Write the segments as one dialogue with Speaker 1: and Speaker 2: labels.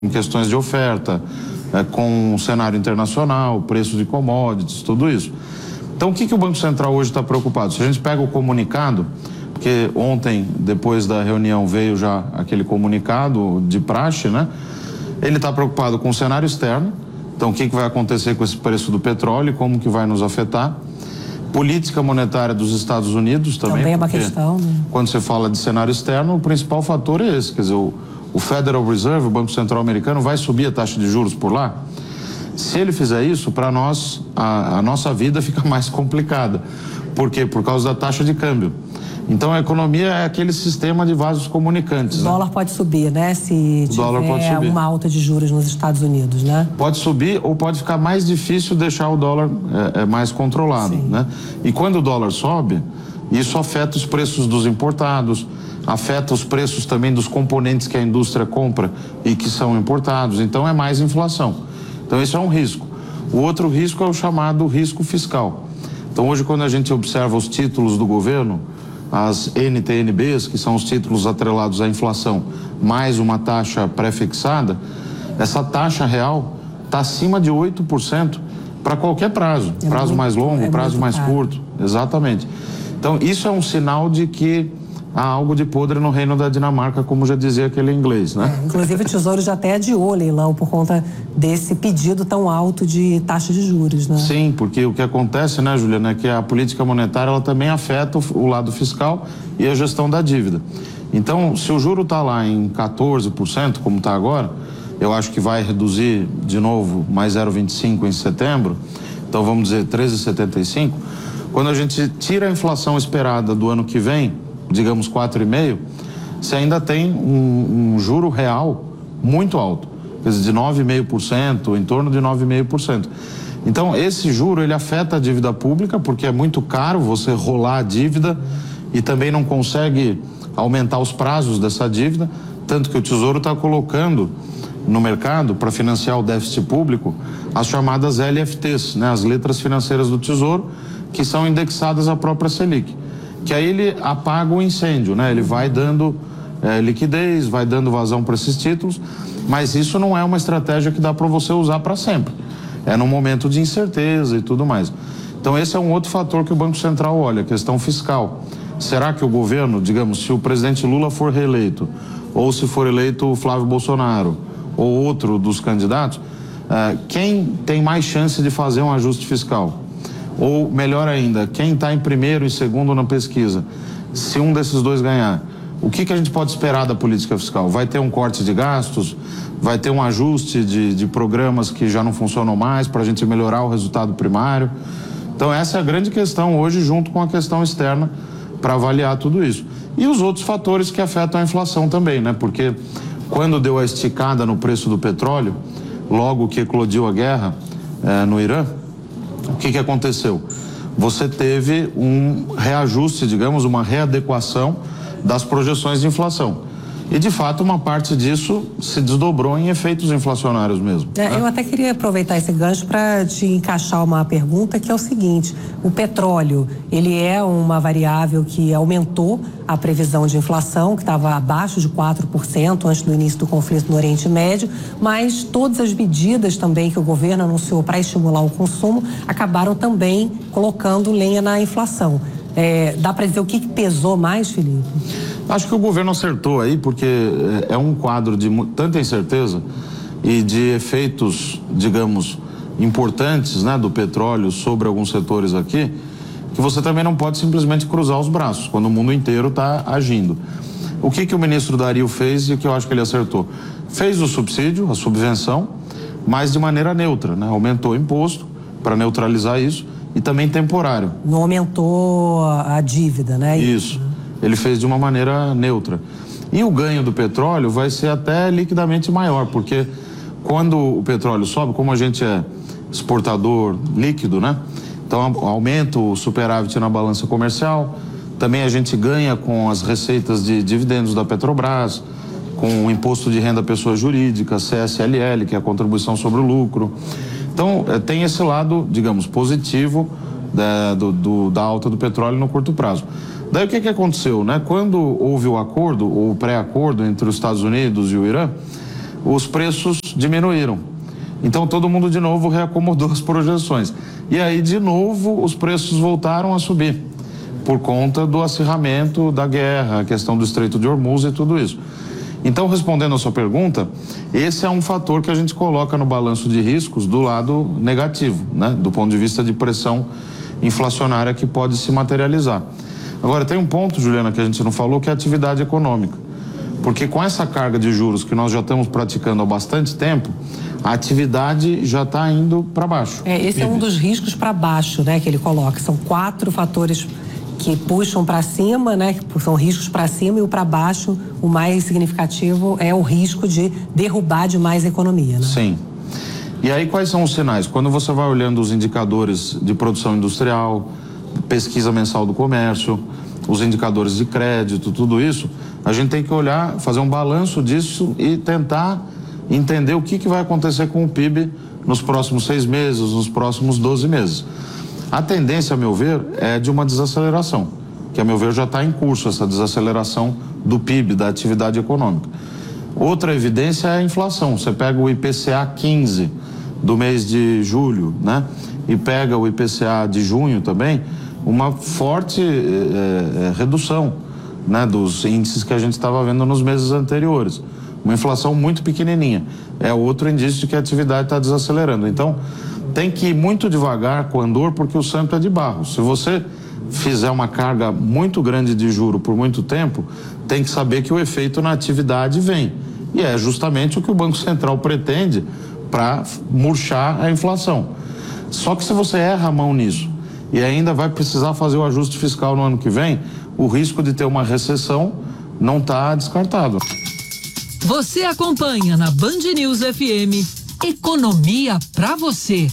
Speaker 1: em questões de oferta, com o cenário internacional, preço de commodities, tudo isso. Então, o que o Banco Central hoje está preocupado? Se a gente pega o comunicado, porque ontem, depois da reunião, veio já aquele comunicado de praxe, né? Ele está preocupado com o cenário externo. Então, o que vai acontecer com esse preço do petróleo, como que vai nos afetar? Política monetária dos Estados Unidos também é uma questão, né? Quando você fala de cenário externo, o principal fator é esse, quer dizer, o Federal Reserve, o Banco Central americano, vai subir a taxa de juros por lá? Se ele fizer isso, para nós, a nossa vida fica mais complicada. Por quê? Por causa da taxa de câmbio. Então, a economia é aquele sistema de vasos comunicantes.
Speaker 2: O dólar pode subir, né? Se tiver uma alta de juros nos Estados Unidos, né?
Speaker 1: Pode subir ou pode ficar mais difícil deixar o dólar mais controlado, né? E quando o dólar sobe, isso afeta os preços dos importados, afeta os preços também dos componentes que a indústria compra e que são importados. Então, é mais inflação. Então, esse é um risco. O outro risco é o chamado risco fiscal. Então, hoje, quando a gente observa os títulos do governo, as NTNBs, que são os títulos atrelados à inflação, mais uma taxa pré-fixada, essa taxa real está acima de 8% para qualquer prazo. Prazo mais longo, prazo mais curto. Exatamente. Então, isso é um sinal de que há algo de podre no reino da Dinamarca, como já dizia aquele inglês, né?
Speaker 2: Inclusive, o Tesouro já até adiou o leilão por conta desse pedido tão alto de taxa de juros, né?
Speaker 1: Sim, porque o que acontece, né, Juliana, é que a política monetária, ela também afeta o lado fiscal e a gestão da dívida. Então, se o juro está lá em 14%, como está agora, eu acho que vai reduzir de novo mais 0,25 em setembro, então vamos dizer 13,75. Quando a gente tira a inflação esperada do ano que vem, digamos 4,5%, você ainda tem um juro real muito alto, quer dizer, de 9,5%, em torno de 9,5%. Então, esse juro, ele afeta a dívida pública, porque é muito caro você rolar a dívida e também não consegue aumentar os prazos dessa dívida, tanto que o Tesouro está colocando no mercado, para financiar o déficit público, as chamadas LFTs, né, as letras financeiras do Tesouro, que são indexadas à própria Selic, que aí ele apaga o incêndio, né? Ele vai dando liquidez, vai dando vazão para esses títulos, mas isso não é uma estratégia que dá para você usar para sempre. É num momento de incerteza e tudo mais. Então, esse é um outro fator que o Banco Central olha, a questão fiscal. Será que o governo, digamos, se o presidente Lula for reeleito, ou se for eleito o Flávio Bolsonaro, ou outro dos candidatos, quem tem mais chance de fazer um ajuste fiscal? Ou, melhor ainda, quem está em primeiro e segundo na pesquisa, se um desses dois ganhar, o que a gente pode esperar da política fiscal? Vai ter um corte de gastos? Vai ter um ajuste de programas que já não funcionam mais para a gente melhorar o resultado primário? Então, essa é a grande questão hoje, junto com a questão externa, para avaliar tudo isso. E os outros fatores que afetam a inflação também, né? Porque quando deu a esticada no preço do petróleo, logo que eclodiu a guerra no Irã, o que aconteceu? Você teve um reajuste, digamos, uma readequação das projeções de inflação. E, de fato, uma parte disso se desdobrou em efeitos inflacionários mesmo.
Speaker 2: Eu até queria aproveitar esse gancho para te encaixar uma pergunta, que é o seguinte: o petróleo, ele é uma variável que aumentou a previsão de inflação, que estava abaixo de 4% antes do início do conflito no Oriente Médio, mas todas as medidas também que o governo anunciou para estimular o consumo acabaram também colocando lenha na inflação. Dá para dizer o que pesou mais, Felipe?
Speaker 1: Acho que o governo acertou aí, porque é um quadro de tanta incerteza e de efeitos, digamos, importantes, né, do petróleo sobre alguns setores aqui, que você também não pode simplesmente cruzar os braços quando o mundo inteiro está agindo. O que o ministro Dario fez e que eu acho que ele acertou? Fez o subsídio, a subvenção, mas de maneira neutra, né? Aumentou o imposto para neutralizar isso e também temporário.
Speaker 2: Não aumentou a dívida, né?
Speaker 1: Isso. Ele fez de uma maneira neutra. E o ganho do petróleo vai ser até liquidamente maior, porque quando o petróleo sobe, como a gente é exportador líquido, né? Então aumenta o superávit na balança comercial, também a gente ganha com as receitas de dividendos da Petrobras, com o imposto de renda pessoa jurídica, CSLL, que é a contribuição sobre o lucro. Então tem esse lado, digamos, positivo da alta do petróleo no curto prazo. Daí o que aconteceu, né? Quando houve o acordo, ou o pré-acordo entre os Estados Unidos e o Irã, os preços diminuíram. Então todo mundo de novo reacomodou as projeções. E aí de novo os preços voltaram a subir, por conta do acirramento da guerra, a questão do Estreito de Hormuz e tudo isso. Então, respondendo a sua pergunta, esse é um fator que a gente coloca no balanço de riscos do lado negativo, né? Do ponto de vista de pressão inflacionária que pode se materializar. Agora, tem um ponto, Juliana, que a gente não falou, que é a atividade econômica. Porque com essa carga de juros que nós já estamos praticando há bastante tempo, a atividade já está indo para baixo.
Speaker 2: Esse é um dos riscos para baixo, né, que ele coloca. São 4 fatores que puxam para cima, né, que são riscos para cima, e o para baixo, o mais significativo é o risco de derrubar demais a economia, né?
Speaker 1: Sim. E aí quais são os sinais? Quando você vai olhando os indicadores de produção industrial, pesquisa mensal do comércio, os indicadores de crédito, tudo isso, a gente tem que olhar, fazer um balanço disso e tentar entender o que vai acontecer com o PIB nos próximos 6 meses, nos próximos 12 meses. A tendência, a meu ver, é de uma desaceleração, que a meu ver já está em curso essa desaceleração do PIB, da atividade econômica. Outra evidência é a inflação. Você pega o IPCA 15 do mês de julho, né? E pega o IPCA de junho também, uma forte redução, né, dos índices que a gente estava vendo nos meses anteriores. Uma inflação muito pequenininha. É outro indício de que a atividade está desacelerando. Então, tem que ir muito devagar com o andor, porque o santo é de barro. Se você fizer uma carga muito grande de juro por muito tempo, tem que saber que o efeito na atividade vem. E é justamente o que o Banco Central pretende para murchar a inflação. Só que se você erra a mão nisso e ainda vai precisar fazer o ajuste fiscal no ano que vem, o risco de ter uma recessão não está descartado.
Speaker 3: Você acompanha na Band News FM Economia pra você.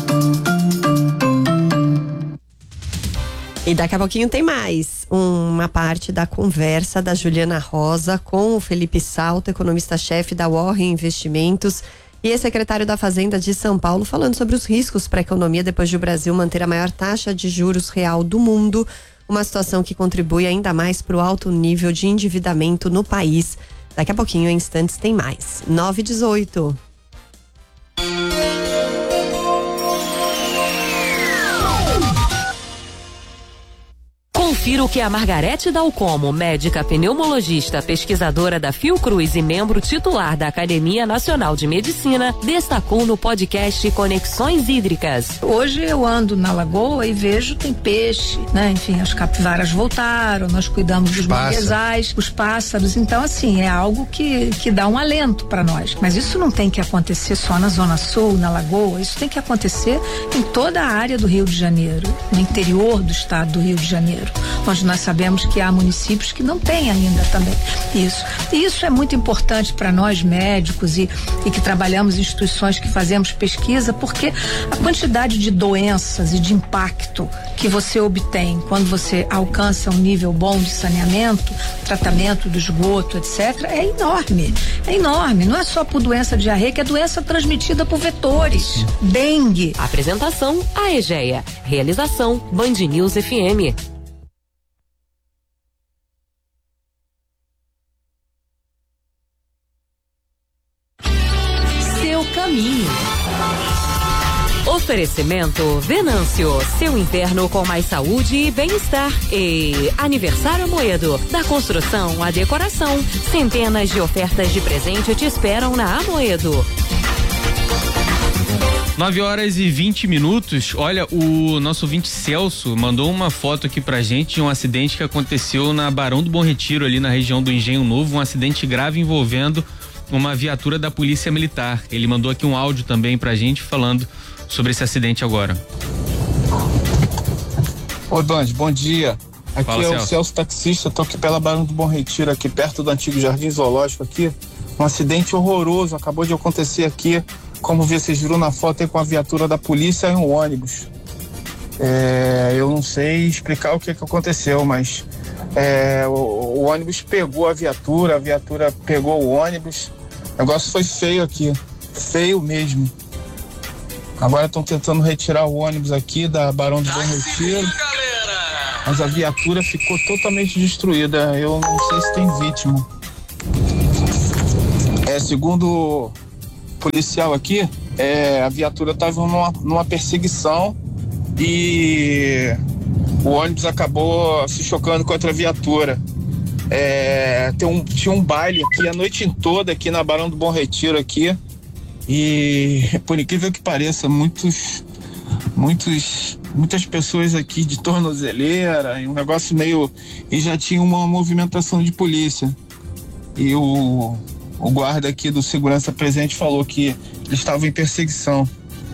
Speaker 4: E daqui a pouquinho tem mais uma parte da conversa da Juliana Rosa com o Felipe Salto, economista-chefe da Warren Investimentos, e ex-secretário da Fazenda de São Paulo, falando sobre os riscos para a economia depois de o Brasil manter a maior taxa de juros real do mundo, uma situação que contribui ainda mais para o alto nível de endividamento no país. Daqui a pouquinho, em instantes, tem mais. 9h18.
Speaker 5: Confira o que a Margarete Dalcomo, médica pneumologista, pesquisadora da Fiocruz e membro titular da Academia Nacional de Medicina, destacou no podcast Conexões Hídricas.
Speaker 6: Hoje eu ando na lagoa e vejo, tem peixe, né? Enfim, as capivaras voltaram, nós cuidamos dos manguezais, os pássaros. Então, assim, é algo que dá um alento para nós. Mas isso não tem que acontecer só na Zona Sul, na lagoa, isso tem que acontecer em toda a área do Rio de Janeiro, no interior do estado do Rio de Janeiro, onde nós sabemos que há municípios que não têm ainda também isso. E isso é muito importante para nós médicos e que trabalhamos em instituições que fazemos pesquisa, porque a quantidade de doenças e de impacto que você obtém quando você alcança um nível bom de saneamento, tratamento do esgoto, etc., é enorme. É enorme. Não é só por doença de diarreia, que é doença transmitida por vetores. Dengue.
Speaker 5: Apresentação: a EGEA. Realização: Band News FM. Caminho. Oferecimento Venâncio, seu inverno com mais saúde e bem-estar. E Aniversário Amoedo, da construção à decoração. Centenas de ofertas de presente te esperam na Amoedo.
Speaker 7: 9h20. Olha, o nosso ouvinte Celso mandou uma foto aqui pra gente de um acidente que aconteceu na Barão do Bom Retiro, ali na região do Engenho Novo, um acidente grave envolvendo uma viatura da Polícia Militar. Ele mandou aqui um áudio também pra gente falando sobre esse acidente agora.
Speaker 8: Oi, Band, bom dia. Aqui
Speaker 7: Fala,
Speaker 8: é
Speaker 7: Celso.
Speaker 8: o Celso taxista, tô aqui pela Barão do Bom Retiro, aqui perto do antigo Jardim Zoológico aqui. Um acidente horroroso acabou de acontecer aqui, como vocês viram na foto aí, com a viatura da polícia e um ônibus. Eu não sei explicar o que aconteceu, mas o ônibus pegou a viatura pegou o ônibus. O negócio foi feio aqui, feio mesmo. Agora estão tentando retirar o ônibus aqui da Barão do Bom Retiro, mas a viatura ficou totalmente destruída. Eu não sei se tem vítima. Segundo o policial aqui, a viatura estava numa perseguição e o ônibus acabou se chocando contra a viatura. Tinha um baile aqui a noite toda aqui na Barão do Bom Retiro aqui, e por incrível que pareça, muitas pessoas aqui de tornozeleira, e um negócio e já tinha uma movimentação de polícia, e o guarda aqui do segurança presente falou que eles estavam em perseguição.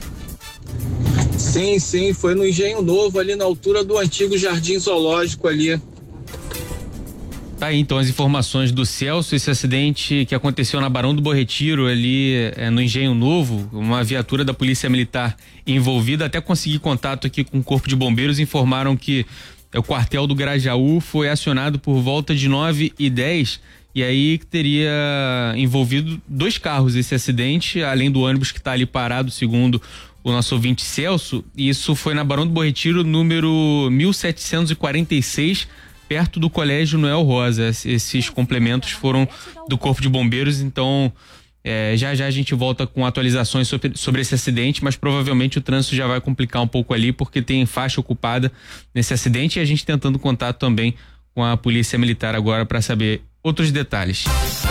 Speaker 8: Sim, foi no Engenho Novo, ali na altura do antigo Jardim Zoológico ali.
Speaker 7: Tá aí então as informações do Celso, esse acidente que aconteceu na Barão do Bom Retiro, ali no Engenho Novo, uma viatura da Polícia Militar envolvida. Até consegui contato aqui com o Corpo de Bombeiros, informaram que o quartel do Grajaú foi acionado por volta de 9h10, e aí teria envolvido 2 carros esse acidente, além do ônibus que está ali parado, segundo o nosso ouvinte Celso. Isso foi na Barão do Bom Retiro, número 1746, perto do Colégio Noel Rosa. Esses complementos foram do Corpo de Bombeiros, então já a gente volta com atualizações sobre esse acidente, mas provavelmente o trânsito já vai complicar um pouco ali, porque tem faixa ocupada nesse acidente, e a gente tentando contato também com a Polícia Militar agora para saber outros detalhes.